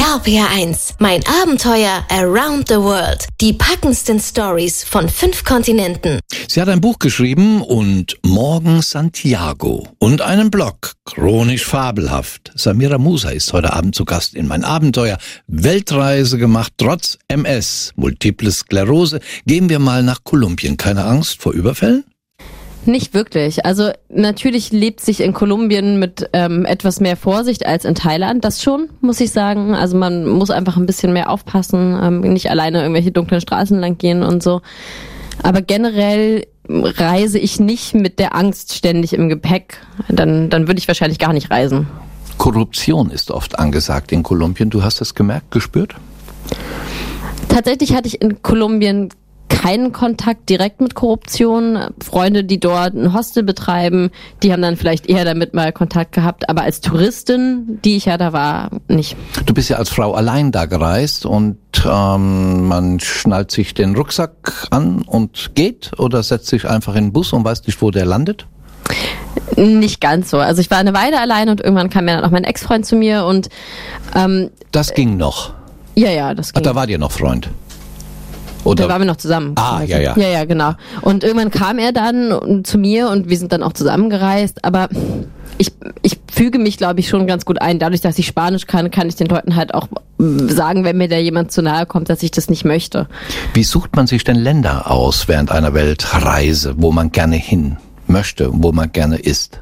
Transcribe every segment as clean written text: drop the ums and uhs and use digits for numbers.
RPR1, mein Abenteuer around the world. Die packendsten Stories von 5 Kontinenten. Sie hat ein Buch geschrieben und Morgen Santiago und einen Blog, chronisch fabelhaft. Samira Musa ist heute Abend zu Gast in mein Abenteuer. Weltreise gemacht, trotz MS, Multiple Sklerose. Gehen wir mal nach Kolumbien. Keine Angst vor Überfällen? Nicht wirklich. Also natürlich lebt sich in Kolumbien mit etwas mehr Vorsicht als in Thailand. Das schon, muss ich sagen. Also man muss einfach ein bisschen mehr aufpassen, nicht alleine irgendwelche dunklen Straßen lang gehen und so. Aber generell reise ich nicht mit der Angst ständig im Gepäck. Dann würde ich wahrscheinlich gar nicht reisen. Korruption ist oft angesagt in Kolumbien. Du hast das gemerkt, gespürt? Tatsächlich hatte ich in Kolumbien keinen Kontakt direkt mit Korruption. Freunde, die dort ein Hostel betreiben, die haben dann vielleicht eher damit mal Kontakt gehabt. Aber als Touristin, die ich ja da war, nicht. Du bist ja als Frau allein da gereist und man schnallt sich den Rucksack an und geht oder setzt sich einfach in den Bus und weiß nicht, wo der landet? Nicht ganz so. Also ich war eine Weile allein und irgendwann kam ja dann auch mein Ex-Freund zu mir und das ging noch? Ja, das ging. Da war dir noch Freund? Oder? Da waren wir noch zusammen. Ja. Ja, genau. Und irgendwann kam er dann zu mir und wir sind dann auch zusammengereist. Aber ich füge mich, glaube ich, schon ganz gut ein. Dadurch, dass ich Spanisch kann ich den Leuten halt auch sagen, wenn mir da jemand zu nahe kommt, dass ich das nicht möchte. Wie sucht man sich denn Länder aus während einer Weltreise, wo man gerne hin möchte, wo man gerne ist?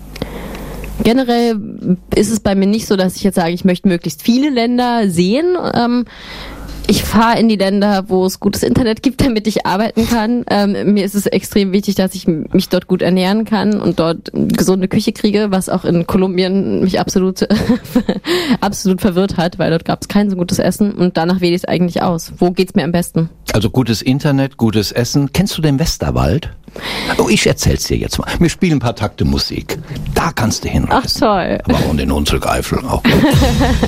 Generell ist es bei mir nicht so, dass ich jetzt sage, ich möchte möglichst viele Länder sehen. Ich fahre in die Länder, wo es gutes Internet gibt, damit ich arbeiten kann. Mir ist es extrem wichtig, dass ich mich dort gut ernähren kann und dort gesunde Küche kriege, was auch in Kolumbien mich absolut verwirrt hat, weil dort gab es kein so gutes Essen und danach wähle ich es eigentlich aus. Wo geht's mir am besten? Also gutes Internet, gutes Essen. Kennst du den Westerwald? Oh, ich erzähl's dir jetzt mal. Wir spielen ein paar Takte Musik. Da kannst du hinreisen. Ach toll. Aber und in unsere Eifel auch.